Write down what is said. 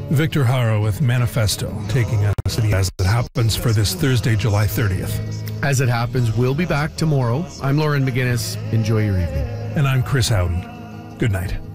Victor Haro with Manifesto, taking us as it happens for this Thursday, July 30th. As it happens, we'll be back tomorrow. I'm Lauren McGinnis. Enjoy your evening. And I'm Chris Howden. Good night.